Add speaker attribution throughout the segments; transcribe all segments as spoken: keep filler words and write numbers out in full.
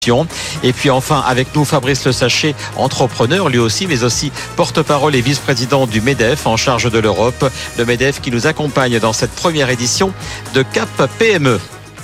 Speaker 1: Et puis enfin avec nous Fabrice Le Sachet, entrepreneur lui aussi, mais aussi porte-parole et vice-président du MEDEF en charge de l'Europe. Le MEDEF qui nous accompagne dans cette première édition de Cap P M E.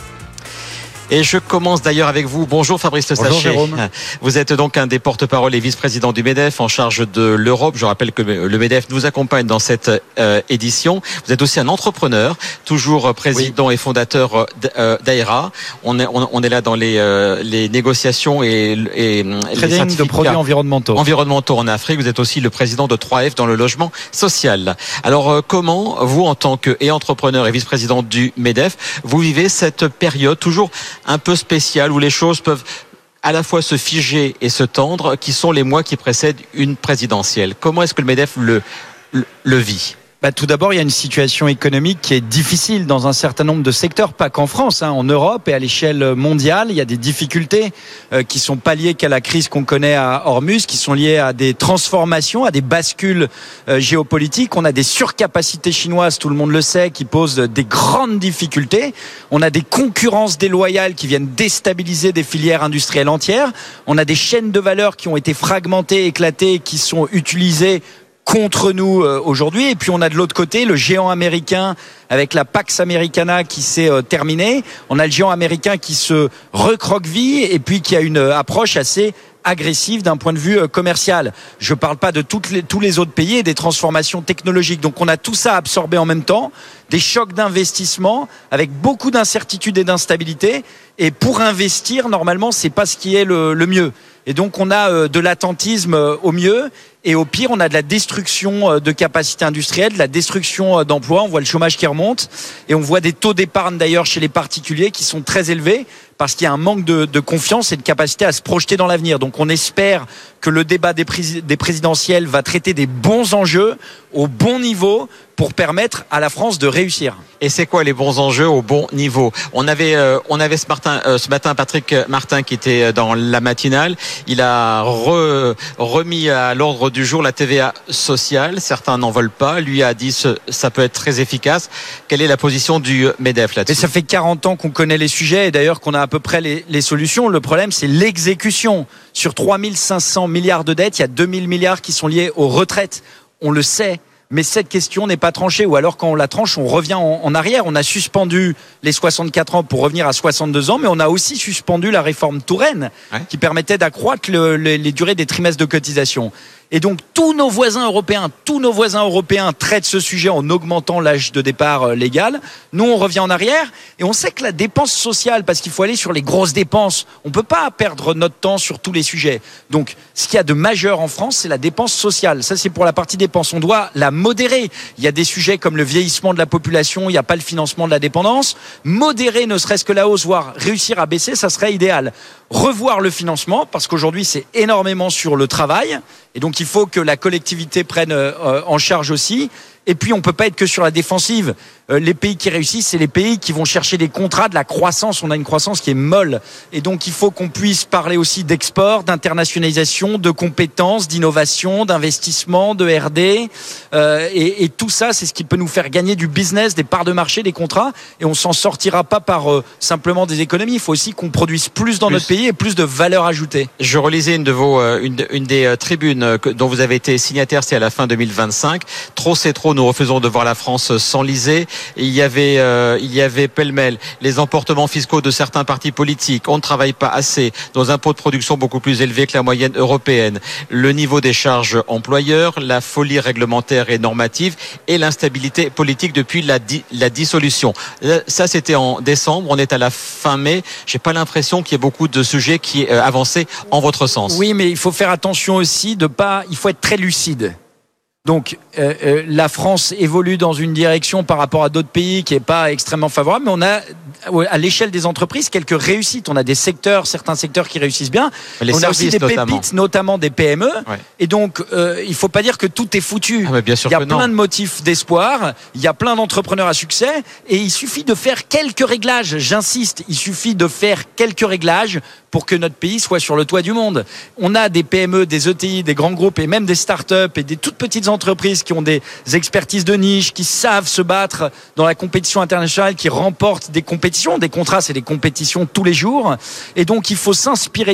Speaker 1: Et je commence d'ailleurs avec vous. Bonjour Fabrice Le Sachet.
Speaker 2: Bonjour Jérôme.
Speaker 1: Vous êtes donc un des porte-parole et vice-président du MEDEF en charge de l'Europe. Je rappelle que le MEDEF nous accompagne dans cette euh, édition. Vous êtes aussi un entrepreneur, toujours président oui. et fondateur d'Aera. On est, on, on est là dans les, euh, les négociations et, et
Speaker 2: les certificats de produits environnementaux.
Speaker 1: environnementaux en Afrique. Vous êtes aussi le président de trois F dans le logement social. Alors euh, comment vous, en tant que et entrepreneur et vice-président du MEDEF, vous vivez cette période toujours un peu spécial où les choses peuvent à la fois se figer et se tendre, qui sont les mois qui précèdent une présidentielle? Comment est-ce que le MEDEF le, le, le vit?
Speaker 2: Bah, tout d'abord, il y a une situation économique qui est difficile dans un certain nombre de secteurs, pas qu'en France, hein, en Europe et à l'échelle mondiale. Il y a des difficultés euh, qui sont pas liées qu'à la crise qu'on connaît à Hormuz, qui sont liées à des transformations, à des bascules euh, géopolitiques. On a des surcapacités chinoises, tout le monde le sait, qui posent des grandes difficultés. On a des concurrences déloyales qui viennent déstabiliser des filières industrielles entières. On a des chaînes de valeur qui ont été fragmentées, éclatées, qui sont utilisées contre nous euh, aujourd'hui. Et puis on a de l'autre côté le géant américain avec la Pax Americana qui s'est euh, terminée. On a le géant américain qui se recroqueville et puis qui a une euh, approche assez agressive d'un point de vue euh, commercial. Je ne parle pas de toutes les, tous les autres pays et des transformations technologiques. Donc on a tout ça absorbé en même temps, des chocs d'investissement avec beaucoup d'incertitudes et d'instabilité. Et pour investir, normalement, c'est pas ce qui est le, le mieux. Et donc on a euh, de l'attentisme euh, au mieux. Et au pire, on a de la destruction de capacités industrielles, de la destruction d'emplois. On voit le chômage qui remonte et on voit des taux d'épargne d'ailleurs chez les particuliers qui sont très élevés parce qu'il y a un manque de, de confiance et de capacité à se projeter dans l'avenir. Donc on espère que le débat des, prés- des présidentielles va traiter des bons enjeux au bon niveau pour permettre à la France de réussir.
Speaker 1: Et c'est quoi les bons enjeux au bon niveau? On avait, euh, on avait ce, Martin, euh, ce matin Patrick Martin qui était dans la matinale. Il a re, remis à l'ordre du jour la T V A sociale. Certains n'en veulent pas. Lui a dit que ça peut être très efficace. Quelle est la position du MEDEF là-dessus?
Speaker 2: Et ça fait quarante ans qu'on connaît les sujets et d'ailleurs qu'on a à peu près les, les solutions. Le problème, c'est l'exécution. Sur trois mille cinq cents milliards de dettes, il y a deux mille milliards qui sont liés aux retraites. On le sait. Mais cette question n'est pas tranchée, ou alors quand on la tranche, on revient en, en arrière. On a suspendu les soixante-quatre ans pour revenir à soixante-deux ans, mais on a aussi suspendu la réforme Touraine, ouais. qui permettait d'accroître le, le, les durées des trimestres de cotisation. Et donc tous nos voisins européens, tous nos voisins européens traitent ce sujet en augmentant l'âge de départ légal. Nous, on revient en arrière et on sait que la dépense sociale, parce qu'il faut aller sur les grosses dépenses, on peut pas perdre notre temps sur tous les sujets. Donc, ce qu'il y a de majeur en France, c'est la dépense sociale. Ça, c'est pour la partie dépenses. On doit la modérer. Il y a des sujets comme le vieillissement de la population, il n'y a pas le financement de la dépendance. Modérer, ne serait-ce que la hausse, voire réussir à baisser, ça serait idéal. Revoir le financement, parce qu'aujourd'hui, c'est énormément sur le travail. Et donc, il faut que la collectivité prenne euh, en charge aussi. Et puis, on peut pas être que sur la défensive. Euh, les pays qui réussissent, c'est les pays qui vont chercher des contrats, de la croissance. On a une croissance qui est molle. Et donc, il faut qu'on puisse parler aussi d'export, d'internationalisation, de compétences, d'innovation, d'investissement, de R D. Euh, et, et tout ça, c'est ce qui peut nous faire gagner du business, des parts de marché, des contrats. Et on s'en sortira pas par euh, simplement des économies. Il faut aussi qu'on produise plus dans plus. notre pays et plus de valeur ajoutée.
Speaker 1: Je relisais une de vos, euh, une, une des euh, tribunes euh, que, dont vous avez été signataire, c'est à la fin deux mille vingt-cinq. Trop c'est trop. Nous refusons de voir la France s'enliser. Il y avait, euh, il y avait pêle-mêle les emportements fiscaux de certains partis politiques. On ne travaille pas assez. Nos impôts de production beaucoup plus élevés que la moyenne européenne. Le niveau des charges employeurs, la folie réglementaire et normative et l'instabilité politique depuis la, di- la dissolution. Ça, c'était en décembre. On est à la fin mai. J'ai pas l'impression qu'il y ait beaucoup de sujets qui euh, avançaient en votre sens.
Speaker 2: Oui, mais il faut faire attention aussi de pas. Il faut être très lucide. Donc, euh, euh, la France évolue dans une direction par rapport à d'autres pays qui n'est pas extrêmement favorable, mais on a, à l'échelle des entreprises, quelques réussites. On a des secteurs, certains secteurs qui réussissent bien.
Speaker 1: Les
Speaker 2: on a aussi des
Speaker 1: notamment.
Speaker 2: pépites, notamment des P M E. Ouais. Et donc, euh, il ne faut pas dire que tout est foutu.
Speaker 1: Ah, bien sûr
Speaker 2: il y a
Speaker 1: que
Speaker 2: plein
Speaker 1: non.
Speaker 2: de motifs d'espoir, il y a plein d'entrepreneurs à succès, et il suffit de faire quelques réglages. J'insiste, il suffit de faire quelques réglages pour que notre pays soit sur le toit du monde. On a des P M E, des E T I, des grands groupes et même des start-up et des toutes petites entreprises qui ont des expertises de niche, qui savent se battre dans la compétition internationale, qui remportent des compétitions. Des contrats, c'est des compétitions tous les jours. Et donc, il faut s'inspirer